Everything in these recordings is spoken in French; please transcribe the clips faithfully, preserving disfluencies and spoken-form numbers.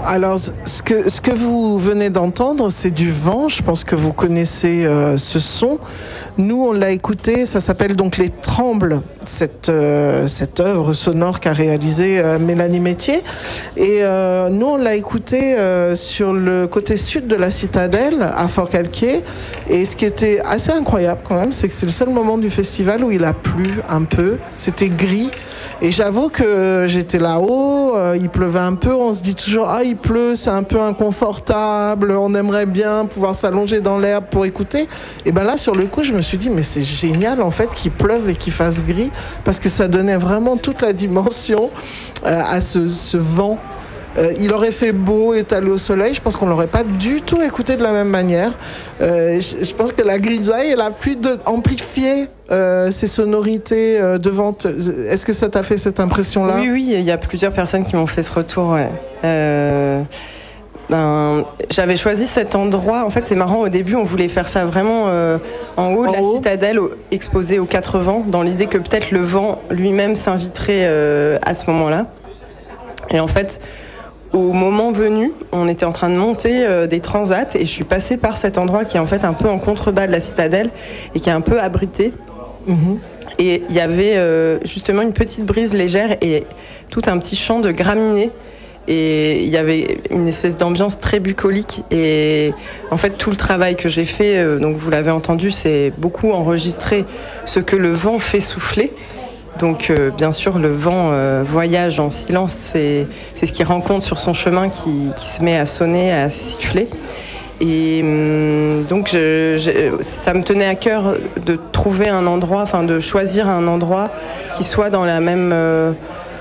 Alors, ce que, ce que vous venez d'entendre, c'est du vent. Je pense que vous connaissez euh, ce son. Nous, on l'a écouté. Ça s'appelle donc Les Trembles, cette, euh, cette œuvre sonore qu'a réalisée euh, Mélanie Métier. Et euh, nous, on l'a écouté euh, sur le côté sud de la citadelle, à Forcalquier. Et ce qui était assez incroyable quand même, c'est que c'est le seul moment du festival où il a plu un peu. C'était gris. Et j'avoue que j'étais là-haut, euh, il pleuvait un peu, on se dit toujours « Ah, il pleut, c'est un peu inconfortable, on aimerait bien pouvoir s'allonger dans l'herbe pour écouter. » Et ben là, sur le coup, je me suis dit « Mais c'est génial en fait qu'il pleuve et qu'il fasse gris, parce que ça donnait vraiment toute la dimension euh, à ce, ce vent. » Euh, il aurait fait beau étalé au soleil, je pense qu'on l'aurait pas du tout écouté de la même manière. Euh, je, je pense que la grisaille, elle a plus de, amplifié euh, ses sonorités euh, de vente. Est-ce que ça t'a fait cette impression-là ? Oui, oui, il y a plusieurs personnes qui m'ont fait ce retour. Ouais. Euh, ben, j'avais choisi cet endroit. En fait, c'est marrant. Au début, on voulait faire ça vraiment euh, en haut de la citadelle, au, exposé aux quatre vents, dans l'idée que peut-être le vent lui-même s'inviterait euh, à ce moment-là. Et en fait, au moment venu, on était en train de monter euh, des transats et je suis passée par cet endroit qui est en fait un peu en contrebas de la citadelle et qui est un peu abrité. Mmh. Et il y avait euh, justement une petite brise légère et tout un petit champ de graminées. Et il y avait une espèce d'ambiance très bucolique. Et en fait, tout le travail que j'ai fait, euh, donc vous l'avez entendu, c'est beaucoup enregistrer ce que le vent fait souffler. Donc euh, bien sûr le vent euh, voyage en silence, c'est, c'est ce qu'il rencontre sur son chemin qui, qui se met à sonner, à siffler. Et hum, donc je, je, ça me tenait à cœur de trouver un endroit, enfin de choisir un endroit qui soit dans la même euh,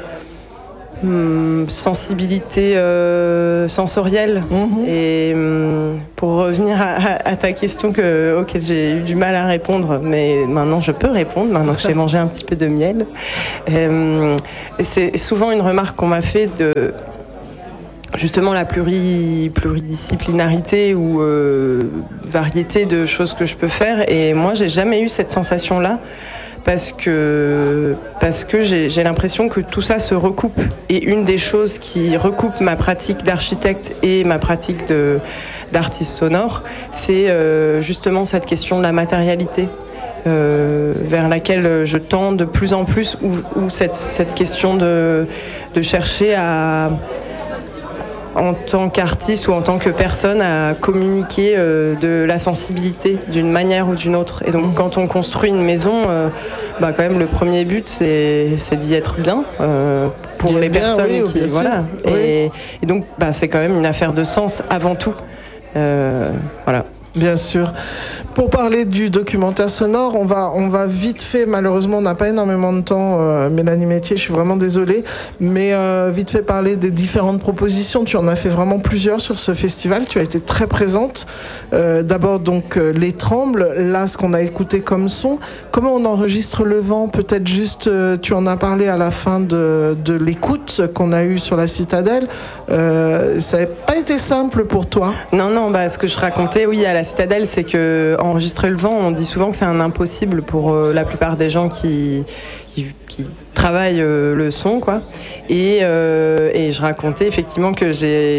hum, sensibilité euh, sensorielle. Mmh. Et hum, pour revenir à, à, à ta question que, auquel j'ai eu du mal à répondre, mais maintenant je peux répondre, maintenant que j'ai mangé un petit peu de miel. Euh, c'est souvent une remarque qu'on m'a fait de justement la pluri, pluridisciplinarité ou euh, variété de choses que je peux faire. Et moi, j'ai jamais eu cette sensation-là. Parce que, parce que j'ai, j'ai l'impression que tout ça se recoupe. Et une des choses qui recoupe ma pratique d'architecte et ma pratique de, d'artiste sonore, c'est euh, justement cette question de la matérialité, euh, vers laquelle je tends de plus en plus, ou, ou cette, cette question de, de chercher à, en tant qu'artiste ou en tant que personne, à communiquer euh, de la sensibilité d'une manière ou d'une autre. Et donc quand on construit une maison, euh, bah quand même le premier but c'est, c'est d'y être bien euh, pour les bien, personnes oui, qui voilà. Oui. Et, et donc bah c'est quand même une affaire de sens avant tout. Euh, voilà. Bien sûr. Pour parler du documentaire sonore, on va, on va vite fait, malheureusement on n'a pas énormément de temps, euh, Mélanie Métier, je suis vraiment désolée, mais euh, vite fait parler des différentes propositions. Tu en as fait vraiment plusieurs sur ce festival, tu as été très présente. Euh, d'abord donc euh, Les Trembles, là ce qu'on a écouté comme son. Comment on enregistre le vent ? Peut-être juste, euh, tu en as parlé à la fin de, de l'écoute qu'on a eue sur la citadelle. Euh, ça n'a pas été simple pour toi ? Non, non, bah, ce que je racontais, oui, à la citadelle, c'est que enregistrer le vent, on dit souvent que c'est un impossible pour euh, la plupart des gens qui, qui, qui travaillent euh, le son, quoi. Et, euh, et je racontais effectivement que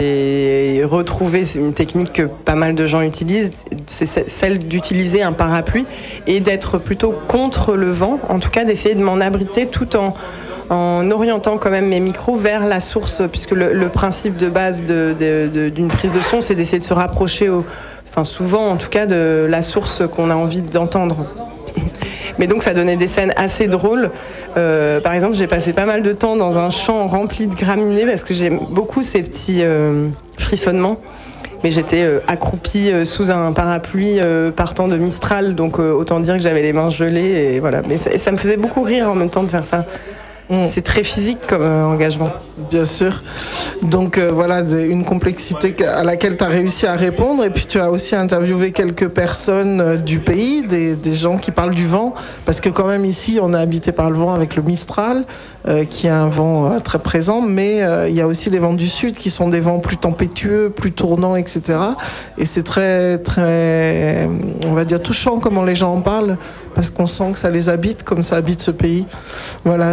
j'ai retrouvé une technique que pas mal de gens utilisent, c'est celle d'utiliser un parapluie et d'être plutôt contre le vent, en tout cas d'essayer de m'en abriter tout en en orientant quand même mes micros vers la source, puisque le, le principe de base de, de, de, d'une prise de son, c'est d'essayer de se rapprocher, au, enfin souvent en tout cas, de la source qu'on a envie d'entendre. Mais donc ça donnait des scènes assez drôles. Euh, par exemple, j'ai passé pas mal de temps dans un champ rempli de graminées, parce que j'aime beaucoup ces petits euh, frissonnements. Mais j'étais euh, accroupie euh, sous un parapluie euh, partant de Mistral, donc euh, autant dire que j'avais les mains gelées, et voilà. Mais ça, ça me faisait beaucoup rire en même temps de faire ça. C'est très physique comme euh, engagement. Bien sûr. Donc euh, voilà, une complexité à laquelle tu as réussi à répondre. Et puis tu as aussi interviewé quelques personnes euh, du pays, des, des gens qui parlent du vent. Parce que quand même ici, on est habité par le vent avec le Mistral, euh, qui est un vent euh, très présent. Mais euh, il y a aussi les vents du sud qui sont des vents plus tempétueux, plus tournants, et cetera. Et c'est très, très, on va dire, touchant comment les gens en parlent. Parce qu'on sent que ça les habite comme ça habite ce pays. Voilà, donc j'ai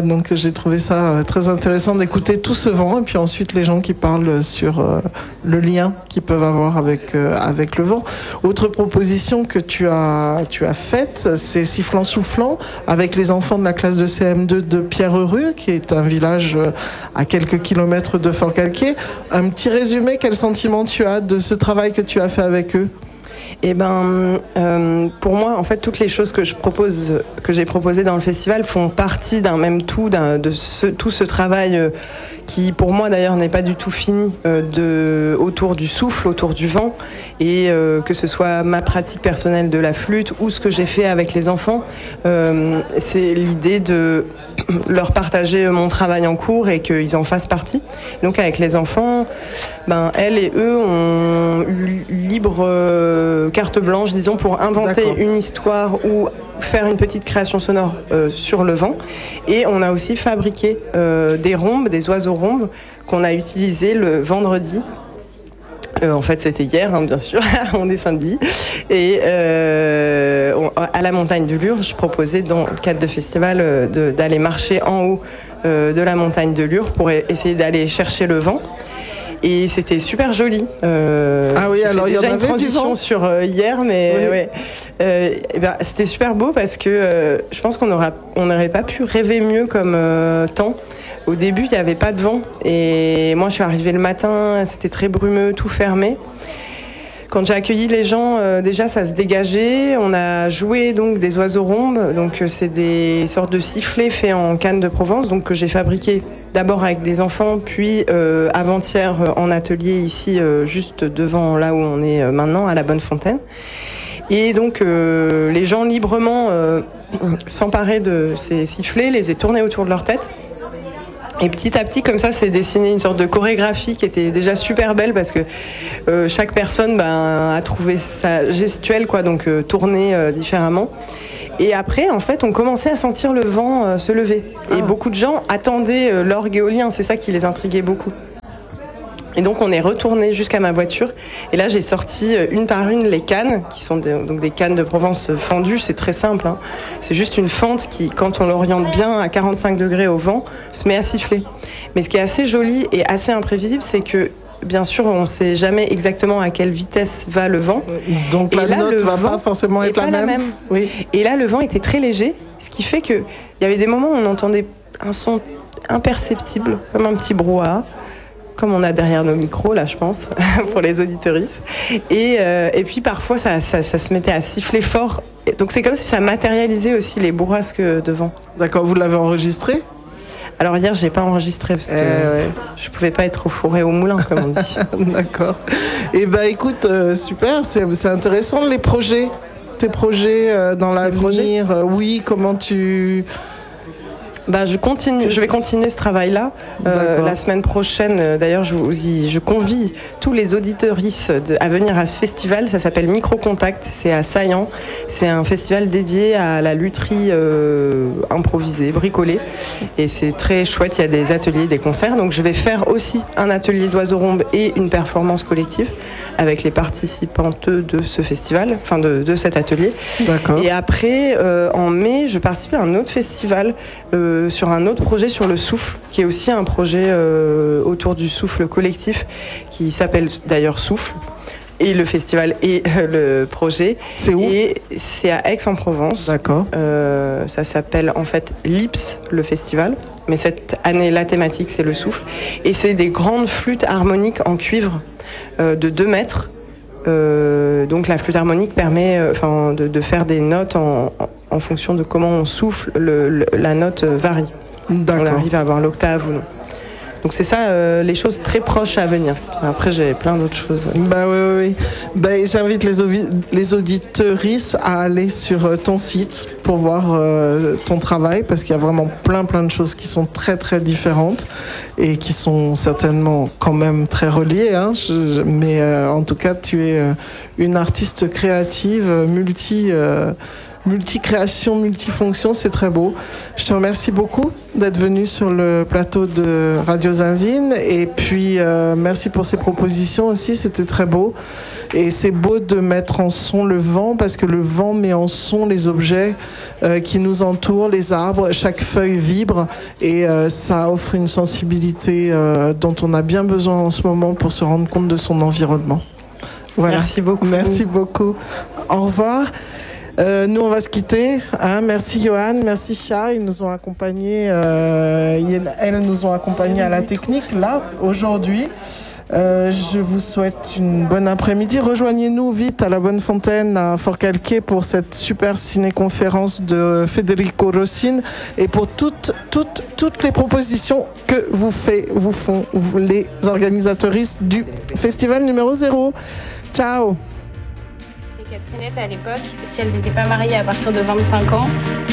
j'ai trouvé ça euh, très intéressant d'écouter tout ce vent et puis ensuite les gens qui parlent sur euh, le lien qu'ils peuvent avoir avec euh, avec le vent. Autre proposition que tu as tu as faite, c'est Sifflant Soufflant avec les enfants de la classe de C M deux de Pierrerue, qui est un village euh, à quelques kilomètres de Forcalquier. Un petit résumé, quel sentiment tu as de ce travail que tu as fait avec eux? Eh ben, euh, pour moi, en fait, toutes les choses que je propose, que j'ai proposées dans le festival, font partie d'un même tout, d'un, de ce, tout ce travail euh, qui, pour moi, d'ailleurs, n'est pas du tout fini, euh, de, autour du souffle, autour du vent, et euh, que ce soit ma pratique personnelle de la flûte ou ce que j'ai fait avec les enfants, euh, c'est l'idée de leur partager mon travail en cours et qu'ils en fassent partie. Donc, avec les enfants, ben, elles et eux ont eu libre euh, carte blanche, disons, pour inventer D'accord. une histoire ou faire une petite création sonore euh, sur le vent. Et on a aussi fabriqué euh, des rhombes, des oiseaux rhombes qu'on a utilisés le vendredi. Euh, en fait, c'était hier, hein, bien sûr, on est samedi. Et euh, on, à la montagne de Lure, je proposais dans le cadre de festival euh, de, d'aller marcher en haut euh, de la montagne de Lure pour essayer d'aller chercher le vent. Et c'était super joli. Euh, ah oui, alors il y en avait une transition sur euh, hier, mais oui. ouais, euh, et ben, c'était super beau parce que euh, je pense qu'on aura, on n'aurait pas pu rêver mieux comme euh, temps. Au début, il n'y avait pas de vent et moi, je suis arrivée le matin, c'était très brumeux, tout fermé. Quand j'ai accueilli les gens, euh, déjà, ça se dégageait. On a joué donc des oiseaux rhombes, donc euh, c'est des sortes de sifflets faits en canne de Provence, donc que j'ai fabriqué d'abord avec des enfants, puis euh, avant-hier euh, en atelier ici, euh, juste devant là où on est euh, maintenant, à la Bonne Fontaine. Et donc euh, les gens librement euh, s'emparaient de ces sifflets, les ai tournés autour de leur tête. Et petit à petit, comme ça, c'est dessiné une sorte de chorégraphie qui était déjà super belle parce que euh, chaque personne ben, a trouvé sa gestuelle, quoi, donc euh, tournée euh, différemment. Et après, en fait, on commençait à sentir le vent euh, se lever. Et ah. beaucoup de gens attendaient euh, l'orgue éolien, c'est ça qui les intriguait beaucoup. Et donc on est retourné jusqu'à ma voiture et là j'ai sorti une par une les cannes qui sont des, donc des cannes de Provence fendues, c'est très simple, hein. C'est juste une fente qui, quand on l'oriente bien à quarante-cinq degrés au vent, se met à siffler. Mais ce qui est assez joli et assez imprévisible, c'est que bien sûr on ne sait jamais exactement à quelle vitesse va le vent. Donc la note ne va pas forcément être la même. même. Oui. Et là le vent était très léger, ce qui fait qu'il y avait des moments où on entendait un son imperceptible, comme un petit brouhaha, comme on a derrière nos micros, là, je pense, pour les auditeuristes. Et, euh, et puis, parfois, ça, ça, ça se mettait à siffler fort. Et donc, c'est comme si ça matérialisait aussi les bourrasques de vent. D'accord, vous l'avez enregistré ? Alors, hier, j'ai pas enregistré parce que euh, ouais. je pouvais pas être au four et au moulin, comme on dit. D'accord. Eh ben, écoute, euh, super, c'est, c'est intéressant, les projets. Tes projets euh, dans l'avenir, euh, oui, comment tu... Bah, je continue, je vais continuer ce travail-là. Euh, la semaine prochaine, euh, d'ailleurs, je vous y, je convie tous les auditeuristes de, à venir à ce festival. Ça s'appelle Micro-Contact. C'est à Saillant. C'est un festival dédié à la lutherie euh, improvisée, bricolée. Et c'est très chouette. Il y a des ateliers, des concerts. Donc, je vais faire aussi un atelier d'oiseaux rhombes et une performance collective avec les participantes de ce festival, enfin de, de cet atelier. D'accord. Et après, euh, en mai, je participe à un autre festival. Euh, sur un autre projet sur le souffle, qui est aussi un projet euh, autour du souffle collectif, qui s'appelle d'ailleurs Souffle, et le festival et euh, le projet. C'est où ? Et c'est à Aix-en-Provence. D'accord. Euh, ça s'appelle en fait l'I P S, le festival, mais cette année, la thématique, c'est le souffle. Et c'est des grandes flûtes harmoniques en cuivre euh, de deux mètres. Euh, donc la flûte harmonique permet enfin, euh, de, de faire des notes en, en, en fonction de comment on souffle, le, le, la note varie. D'accord. On arrive à avoir l'octave ou non. Donc c'est ça, euh, les choses très proches à venir. Après j'ai plein d'autres choses. Bah oui, oui, oui. Bah, j'invite les, ovi- les auditeuristes à aller sur ton site pour voir euh, ton travail, parce qu'il y a vraiment plein plein de choses qui sont très très différentes et qui sont certainement quand même très reliées, hein. Je, je, mais euh, en tout cas tu es euh, une artiste créative, multi... Euh, multi-création, multifonction, c'est très beau. Je te remercie beaucoup d'être venu sur le plateau de Radio Zinzine et puis euh, merci pour ces propositions aussi, c'était très beau. Et c'est beau de mettre en son le vent parce que le vent met en son les objets euh, qui nous entourent, les arbres, chaque feuille vibre et euh, ça offre une sensibilité euh, dont on a bien besoin en ce moment pour se rendre compte de son environnement. Voilà. Merci beaucoup. Merci beaucoup. Au revoir. Euh, nous, on va se quitter. Hein. Merci Johan, merci Chia. Ils nous ont accompagnés, euh, ils, elles nous ont accompagnés à la technique là aujourd'hui. Euh, je vous souhaite une bonne après-midi. Rejoignez-nous vite à la Bonne Fontaine à Forcalquier pour cette super ciné-conférence de Federico Rossin et pour toutes, toutes, toutes les propositions que vous, fait, vous font les organisateuristes du festival numéro zéro. Ciao. Les Catherinettes à l'époque, si elles n'étaient pas mariées à partir de vingt-cinq ans,